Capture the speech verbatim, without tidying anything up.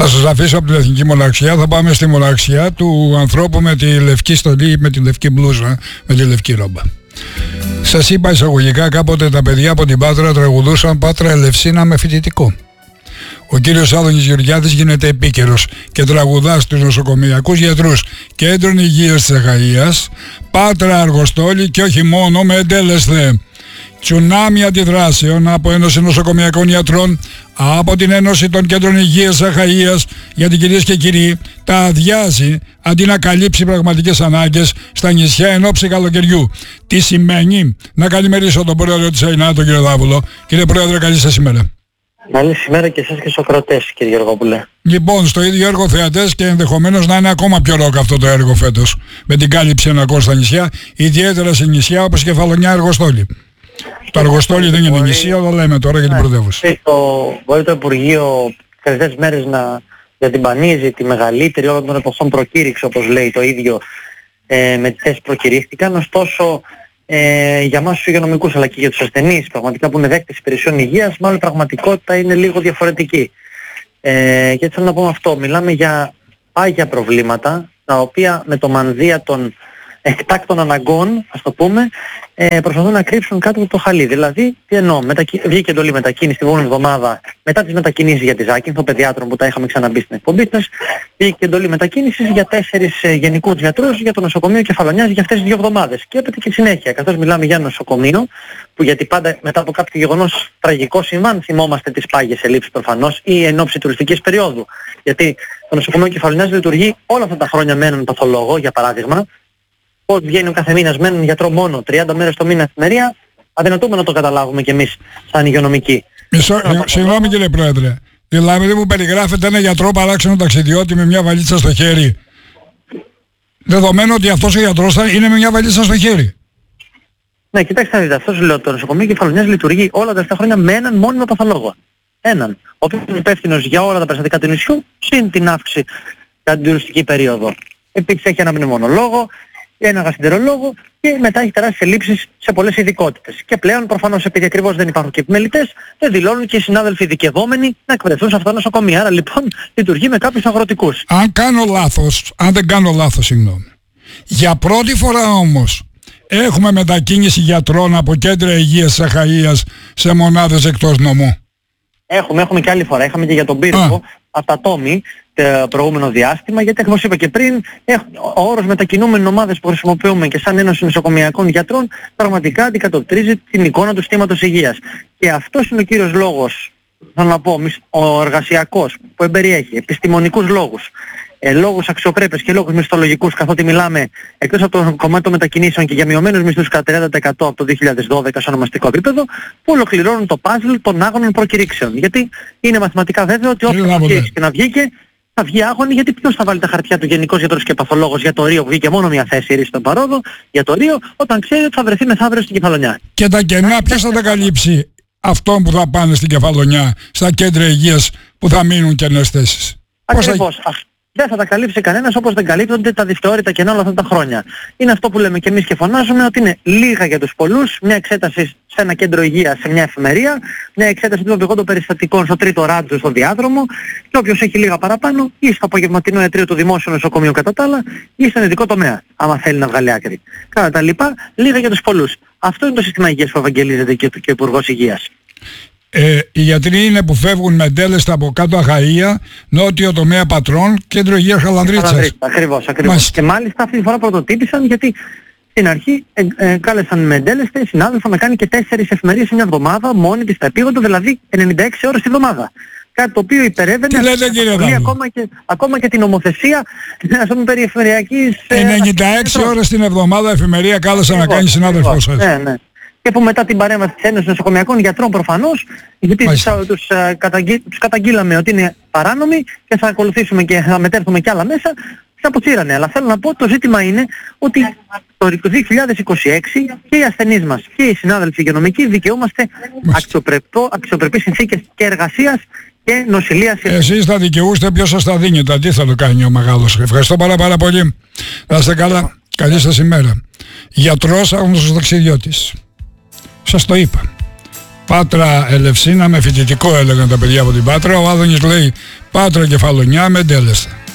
Θα σας αφήσω από την εθνική μοναξιά. Θα πάμε στη μοναξιά του ανθρώπου με τη λευκή στολή, με τη λευκή μπλούζα, με τη λευκή ρόμπα. Σας είπα εισαγωγικά, κάποτε τα παιδιά από την Πάτρα τραγουδούσαν Πάτρα Ελευσίνα με φοιτητικό. Ο κύριος Άδωνης Γεωργιάδης γίνεται επίκαιρος και τραγουδά στους νοσοκομιακούς γιατρούς Κέντρων Υγείας της Αχαΐας, Πάτρα Αργοστόλη και όχι μόνο, με εντέλεσθε. Τσουνάμι αντιδράσεων από Ένωση Νοσοκομιακών Γιατρών, από την Ένωση των Κέντρων Υγείας της Αχαΐας, γιατί κυρίες και κύριοι τα αδειάζει αντί να καλύψει πραγματικές ανάγκες στα νησιά εν ώψη καλοκαιριού. Τι σημαίνει? Να καλημερίσω τον πρόεδρο της ΑΕΝΑ, τον κύριο Δάβολο. Κύριε Πρόεδρε, καλή σας ημέρα. Καλή σήμερα και εσάς και στους ακροατές, κύριε Γεωργόπουλε. Λοιπόν, στο ίδιο έργο θεατές και ενδεχομένως να είναι ακόμα πιο ροκ αυτό το έργο φέτος, με την κάλυψη ενακών στα νησιά, ιδιαίτερα σε νησιά όπως Κεφαλονιά, Αργοστόλη. Το Αργοστόλη δεν είναι νησί, αλλά λέμε τώρα για την πρωτεύουσα. Μπορεί το Υπουργείο τελευταίες μέρες να διατυμπανίζει τη μεγαλύτερη όλων των εποχών προκήρυξη, όπως λέει το ίδιο, ε, με τις θέσεις προκηρύχθηκαν. Ωστόσο, ε, για εμάς τους υγειονομικούς αλλά και για τους ασθενείς, πραγματικά που είναι δέκτες υπηρεσιών υγείας, μάλλον η πραγματικότητα είναι λίγο διαφορετική. Ε, και έτσι θέλω να πούμε αυτό. Μιλάμε για πάγια προβλήματα, τα οποία με το μανδύα των εκτάκτων αναγκών, ας το πούμε, ε, προσπαθούν να κρύψουν κάτω από το χαλί. Δηλαδή, τι εννοώ, μετακι... βγήκε εντολή μετακίνηση την επόμενη εβδομάδα μετά τις μετακινήσεις για τη Ζάκυνθο, παιδιάτρων που τα είχαμε ξαναμπεί στην εκπομπή μας, βγήκε εντολή μετακίνησης για τέσσερις ε, γενικούς γιατρούς για το νοσοκομείο Κεφαλονιάς για αυτές τις δύο εβδομάδες. Και έπειτα και συνέχεια, καθώς μιλάμε για νοσοκομείο, που γιατί πάντα μετά από κάποιο γεγονός τραγικό συμβάν θυμόμαστε τις πάγιες ελλείψεις προφανώς ή εν ώψη τουριστικής περίοδου. Γιατί το νοσοκομείο Κεφαλονιάς λειτουργεί όλα αυτά τα χρόνια με έναν παθολόγο, για παράδειγμα. Πώς βγαίνει ο κάθε μήνας με έναν γιατρό μόνο, τριάντα μέρες το μήνα εφημερία, αδυνατούμε να το καταλάβουμε κι εμείς σαν υγειονομικοί. Μισό, συγγνώμη κύριε Πρόεδρε, δηλαδή μου περιγράφεται ένα γιατρό παράξενο ταξιδιώτη με μια βαλίτσα στο χέρι, δεδομένου ότι αυτός ο γιατρός θα είναι με μια βαλίτσα στο χέρι. Ναι, κοιτάξτε να δείτε, αυτός λέω, το νοσοκομείο Κεφαλονιάς λειτουργεί όλα τα αυτά χρόνια με έναν μόνιμο παθολόγο. Έναν, ο οποίος είναι υπεύθυνος για όλα τα περιστατικά του νησιού, συν την αύξηση κατά την τουριστική περίοδο. Επίσης έχει ένα μνημονολόγο, ένα γαστρεντερολόγο και μετά έχει τεράστιες ελλείψεις σε πολλές ειδικότητες. Και πλέον προφανώς επειδή ακριβώς δεν υπάρχουν και επιμελητές, δεν δηλώνουν και οι συνάδελφοι ειδικευόμενοι να εκπαιδευτούν σε αυτά τα νοσοκομεία. Άρα λοιπόν λειτουργεί με κάποιους αγροτικούς. Αν κάνω λάθος, αν δεν κάνω λάθος, συγγνώμη. Για πρώτη φορά όμως έχουμε μετακίνηση γιατρών από κέντρα υγείας της Αχαΐας σε μονάδες εκτός νομού. Έχουμε, έχουμε και άλλη φορά. Είχαμε και για τον Πύργο, από τα Τόμι, το προηγούμενο διάστημα, γιατί όπως είπα και πριν, ο όρος μετακινούμενοι ομάδες που χρησιμοποιούμε και σαν Ένωση Νοσοκομιακών Γιατρών πραγματικά αντικατοπτρίζει την εικόνα του συστήματος υγείας. Και αυτός είναι ο κύριος λόγος, θέλω να πω, ο εργασιακός, που εμπεριέχει επιστημονικούς λόγους, ε, λόγους αξιοπρέπειας και λόγους μισθολογικούς, καθότι μιλάμε εκτός από το κομμάτι των μετακινήσεων και για μειωμένους μισθούς κατά τριάντα τοις εκατό από το δύο χιλιάδες δώδεκα σε ονομαστικό επίπεδο, που ολοκληρώνουν το παζλ των άγωνων προκηρύξεων. Γιατί είναι μαθηματικά βέβαιο ότι όποια προκήρυξη και να βγήκε, θα βγει άγωνη, γιατί ποιος θα βάλει τα χαρτιά του γενικός γιατρός και παθολόγος για το Ρίο που βγήκε μόνο μια θέση ρίση στον Παρόδο, για το Ρίο, όταν ξέρει ότι θα βρεθεί μεθαύριο στην Κεφαλονιά. Και τα κενά ποιος θα τα καλύψει αυτόν που θα πάνε στην Κεφαλονιά, στα κέντρα υγείας που θα μείνουν κενές θέσεις? Ακριβώς. Θα... Δεν θα τα καλύψει κανένας, όπως δεν καλύπτονται τα δευτερόλεπτα κενά όλα αυτά τα χρόνια. Είναι αυτό που λέμε και εμείς και φωνάζουμε, ότι είναι λίγα για τους πολλούς, μια εξέταση σε ένα κέντρο υγείας, σε μια εφημερία, μια εξέταση των οδηγών των περιστατικών στο τρίτο ράντζο στο διάδρομο, και όποιος έχει λίγα παραπάνω, ή στο απογευματινό ιατρείο του δημόσιου νοσοκομείου κατά τα άλλα, ή στον ειδικό τομέα, άμα θέλει να βγάλει άκρη. Κατά τα λοιπά, λίγα για τους πολλούς. Αυτό είναι το σύστημα υγείας που ευαγγελίζεται και ο Υπουργός Υγείας. Ε, οι γιατροί είναι που φεύγουν με εντέλεστα από κάτω Αχαΐα, νότιο τομέα Πατρών, κέντρο υγείας Χαλανδρίτσας. Ακριβώς, ακριβώς. Μας... Και μάλιστα αυτή τη φορά πρωτοτύπησαν, γιατί στην αρχή ε, ε, κάλεσαν με εντέλεστα συνάδελφο να κάνει και τέσσερις εφημερίες σε μια εβδομάδα, μόνη της τα επίγοντα, δηλαδή ενενήντα έξι ώρες τη εβδομάδα. Κάτι το οποίο υπερεύαινε ακόμα, και, ακόμα και την νομοθεσία, ας πούμε, περί εφημεριακής... ενενήντα έξι ώρες την εβδομάδα εφημερία κάλεσαν να κάνει συνάδελφος σας. Ναι, ναι. Και που μετά την παρέμβαση της Ένωσης Νοσοκομιακών Γιατρών προφανώς, γιατί τους, τους, καταγγεί, τους καταγγείλαμε ότι είναι παράνομοι και θα ακολουθήσουμε και θα μετέρθουμε κι άλλα μέσα, θα αποτσίρανε. Αλλά θέλω να πω, το ζήτημα είναι ότι το δύο χιλιάδες είκοσι έξι και οι ασθενείς μας και οι συνάδελφοι υγειονομικοί δικαιούμαστε αξιοπρεπείς συνθήκες και εργασίας και νοσηλείας. Εσείς θα δικαιούστε, ποιος σας τα δίνει, το αντίθετο κάνει ο μεγάλος. Ευχαριστώ πάρα πάρα πολύ. Να είστε καλά. Καλή σας ημέρα. Γιατρός, άγνωστος ταξιδιώτης. Σας το είπα. Πάτρα Ελευσίνα με φοιτητικό έλεγαν τα παιδιά από την Πάτρα. Ο Άδωνης λέει Πάτρα Κεφαλονιά με εντέλεσθε.